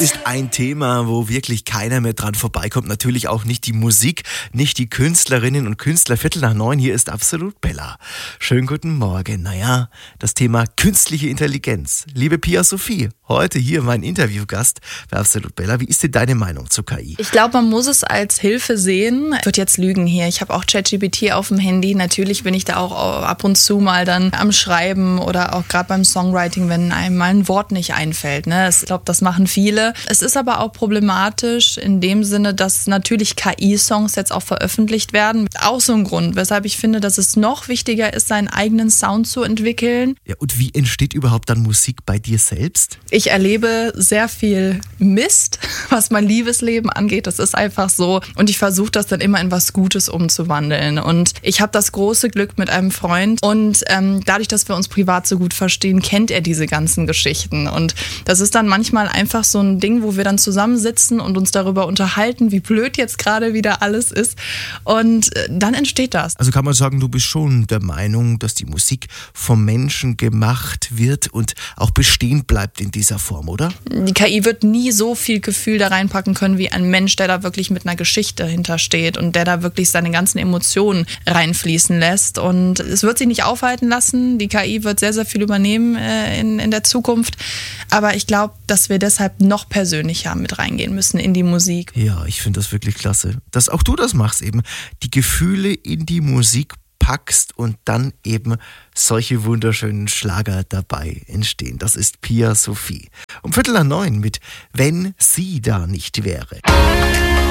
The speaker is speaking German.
ist ein Thema, wo wirklich keiner mehr dran vorbeikommt. Natürlich auch nicht die Musik, nicht die Künstlerinnen und Künstler. 8:45, hier ist Absolut Bella. Schönen guten Morgen. Naja, das Thema künstliche Intelligenz. Liebe Pia Sophie, heute hier mein Interviewgast bei Absolut Bella. Wie ist denn deine Meinung zu KI? Ich glaube, man muss es als Hilfe sehen. Ich würde jetzt lügen hier. Ich habe auch ChatGPT auf dem Handy. Natürlich bin ich da auch ab und zu mal dann am Schreiben oder auch gerade beim Songwriting, wenn einem mal ein Wort nicht einfällt. Ne? Ich glaube, das machen viele. Es ist aber auch problematisch in dem Sinne, dass natürlich KI-Songs jetzt auch veröffentlicht werden. Auch so ein Grund, weshalb ich finde, dass es noch wichtiger ist, seinen eigenen Sound zu entwickeln. Ja, und wie entsteht überhaupt dann Musik bei dir selbst? Ich erlebe sehr viel Mist, was mein Liebesleben angeht. Das ist einfach so. Und ich versuche das dann immer in was Gutes umzuwandeln. Und ich habe das große Glück mit einem Freund. Und dadurch, dass wir uns privat so gut verstehen, kennt er diese ganzen Geschichten. Und das ist dann manchmal einfach so ein Ding, wo wir dann zusammensitzen und uns darüber unterhalten, wie blöd jetzt gerade wieder alles ist. Und dann entsteht das. Also kann man sagen, du bist schon der Meinung, dass die Musik vom Menschen gemacht wird und auch bestehen bleibt in dieser Form, oder? Die KI wird nie so viel Gefühl da reinpacken können wie ein Mensch, der da wirklich mit einer Geschichte hintersteht und der da wirklich seine ganzen Emotionen reinfließen lässt. Und es wird sich nicht aufhalten lassen. Die KI wird sehr, sehr viel übernehmen in der Zukunft. Aber ich glaube, dass wir deshalb noch persönlicher mit reingehen müssen in die Musik. Ja, ich finde das wirklich klasse, dass auch du das machst eben. Die Gefühle in die Musik packst und dann eben solche wunderschönen Schlager dabei entstehen. Das ist Pia Sophie. Um 8:45 mit Wenn sie da nicht wäre.